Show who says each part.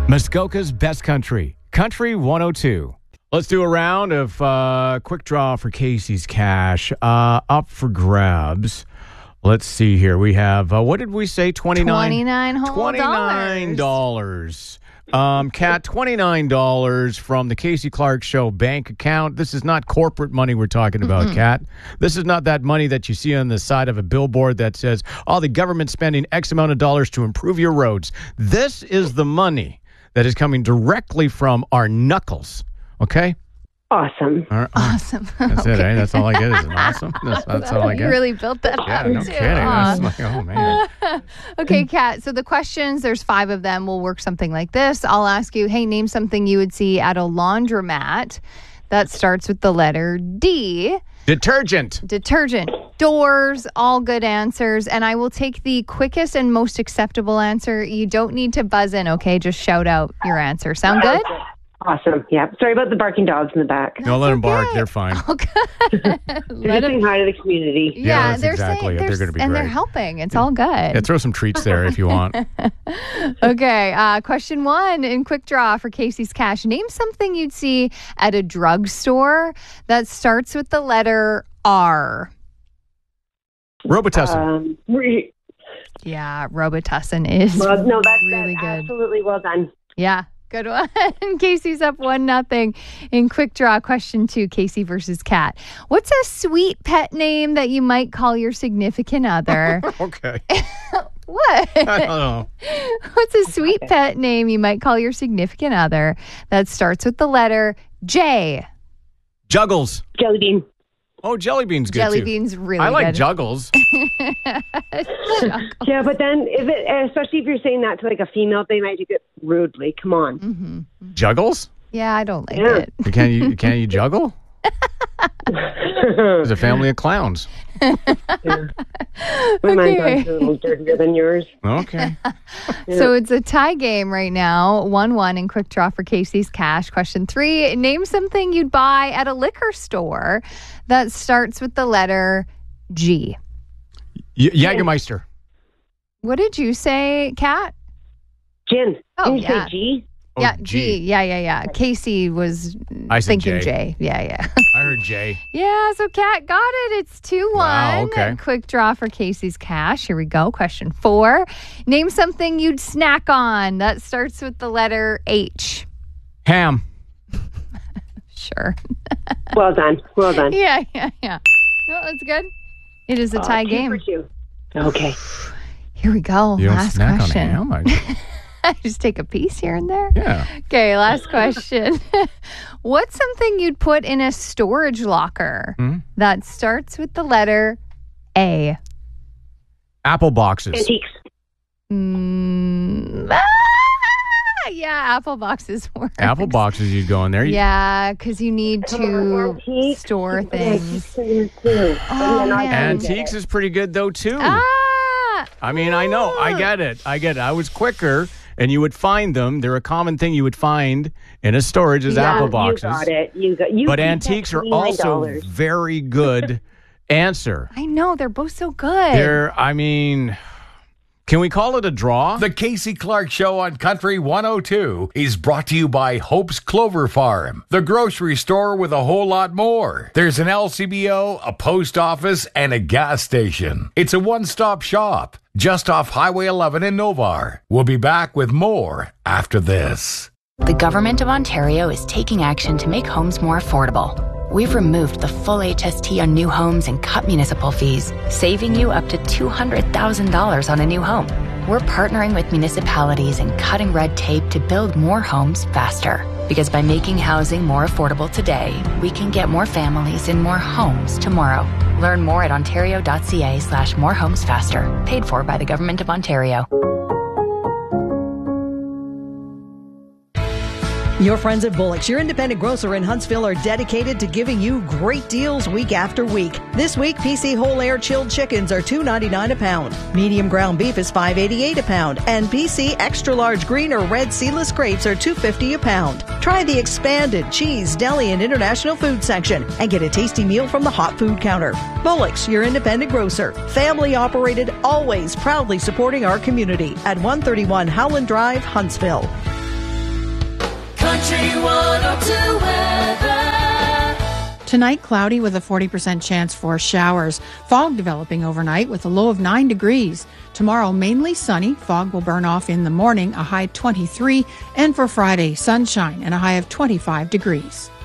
Speaker 1: Muskoka's Best Country, Country 102. Let's do a round of quick draw for Casey's Cash. Up for grabs. Let's see here. We have, what did we say? $29. Kat, $29 from the Casey Clark Show bank account. This is not corporate money we're talking about, Kat. This is not that money that you see on the side of a billboard that says, oh, the government's spending X amount of dollars to improve your roads. This is the money that is coming directly from our knuckles. Okay?
Speaker 2: Awesome.
Speaker 3: Awesome.
Speaker 1: That's it, eh? That's all I get is an awesome. That's all I get.
Speaker 3: You really built that
Speaker 1: Yeah,
Speaker 3: up,
Speaker 1: no
Speaker 3: too.
Speaker 1: kidding. That's like, oh, man.
Speaker 3: Okay, Kat, so the questions, there's 5 of them. We'll work something like this. I'll ask you, hey, name something you would see at a laundromat that starts with the letter D.
Speaker 1: Detergent.
Speaker 3: Doors, all good answers. And I will take the quickest and most acceptable answer. You don't need to buzz in, okay? Just shout out your answer. Sound good?
Speaker 2: Awesome. Yeah. Sorry about the barking dogs in the back.
Speaker 1: Don't let them bark. They're fine.
Speaker 3: Okay.
Speaker 2: They're just saying hi to the community.
Speaker 1: Yeah, that's
Speaker 3: they're
Speaker 1: exactly
Speaker 3: saying,
Speaker 1: it. They're going to be
Speaker 3: and
Speaker 1: great.
Speaker 3: they're helping. It's all good.
Speaker 1: Yeah, throw some treats there if you want.
Speaker 3: Okay, question 1 in quick draw for Casey's Cash. Name something you'd see at a drugstore that starts with the letter R.
Speaker 1: Robitussin.
Speaker 3: Yeah, Robitussin is
Speaker 2: Well, no, that's
Speaker 3: really good.
Speaker 2: Absolutely well done.
Speaker 3: Yeah, good one. Casey's up 1-0 in quick draw. Question 2, Casey versus Kat. What's a sweet pet name that you might call your significant other?
Speaker 1: Okay.
Speaker 3: What?
Speaker 1: I don't know.
Speaker 3: What's a sweet pet name you might call your significant other that starts with the letter J?
Speaker 1: Juggles.
Speaker 2: Jelly bean.
Speaker 1: Oh, jelly bean's good
Speaker 3: Jelly
Speaker 1: too.
Speaker 3: bean's really
Speaker 1: I like
Speaker 3: good.
Speaker 1: juggles.
Speaker 2: Yeah, but then especially if you're saying that to like a female, they might take it rudely. Come on.
Speaker 1: Juggles?
Speaker 3: Yeah, I don't like
Speaker 2: Yeah.
Speaker 3: it.
Speaker 1: Can you juggle? There's a family of clowns.
Speaker 2: My mind's a little dirtier than yours.
Speaker 1: Okay.
Speaker 3: So it's a tie game right now, 1-1 in quick draw for Casey's Cash. Question 3, name something you'd buy at a liquor store that starts with the letter G.
Speaker 1: Jägermeister.
Speaker 3: What did you say, Kat?
Speaker 2: Gin.
Speaker 3: Oh,
Speaker 2: Didn't you
Speaker 3: yeah.
Speaker 2: say G?
Speaker 1: Oh,
Speaker 3: Yeah, G. Yeah. Casey was
Speaker 1: I said
Speaker 3: thinking
Speaker 1: J.
Speaker 3: J. Yeah.
Speaker 1: I heard J.
Speaker 3: Yeah, so Kat got it. It's 2-1.
Speaker 1: Wow, okay.
Speaker 3: Quick draw for Casey's Cash. Here we go. Question 4. Name something you'd snack on that starts with the letter H.
Speaker 1: Ham.
Speaker 3: Sure.
Speaker 2: Well done. Well done.
Speaker 3: Yeah. No, that's good. It is a tie
Speaker 2: 2
Speaker 3: game.
Speaker 2: for 2. Okay.
Speaker 3: Here we go.
Speaker 1: You don't
Speaker 3: Last
Speaker 1: snack
Speaker 3: question.
Speaker 1: on ham?
Speaker 3: Just take a piece here and there.
Speaker 1: Yeah.
Speaker 3: Okay, last question. What's something you'd put in a storage locker that starts with the letter A?
Speaker 1: Apple boxes.
Speaker 2: Antiques.
Speaker 3: Yeah, apple boxes work.
Speaker 1: Apple boxes you'd go in there.
Speaker 3: Yeah, because you need to
Speaker 2: Antiques.
Speaker 3: store things.
Speaker 2: Oh,
Speaker 3: man.
Speaker 1: Antiques is pretty good though too. I mean, I know. I get it. I was quicker, and you would find them. They're a common thing you would find in a storage as apple boxes.
Speaker 2: You got it.
Speaker 1: But antiques are also
Speaker 2: $29.
Speaker 1: very good answer.
Speaker 3: I know, they're both so good.
Speaker 1: Can we call it a draw?
Speaker 4: The Casey Clark Show on Country 102 is brought to you by Hope's Clover Farm, the grocery store with a whole lot more. There's an LCBO, a post office, and a gas station. It's a one-stop shop just off Highway 11 in Novar. We'll be back with more after this.
Speaker 5: The Government of Ontario is taking action to make homes more affordable. We've removed the full HST on new homes and cut municipal fees, saving you up to $200,000 on a new home. We're partnering with municipalities and cutting red tape to build more homes faster. Because by making housing more affordable today, we can get more families in more homes tomorrow. Learn more at ontario.ca/morehomesfaster. Paid for by the Government of Ontario.
Speaker 6: Your friends at Bullock's, your independent grocer in Huntsville, are dedicated to giving you great deals week after week. This week, PC Whole Air Chilled Chickens are $2.99 a pound. Medium ground beef is $5.88 a pound. And PC Extra Large Green or Red Seedless Grapes are $2.50 a pound. Try the expanded cheese, deli, and international food section and get a tasty meal from the hot food counter. Bullock's, your independent grocer. Family operated, always proudly supporting our community at 131 Howland Drive, Huntsville.
Speaker 7: Country 102 weather. Tonight, cloudy with a 40% chance for showers. Fog developing overnight with a low of 9 degrees. Tomorrow, mainly sunny. Fog will burn off in the morning, a high 23. And for Friday, sunshine and a high of 25 degrees.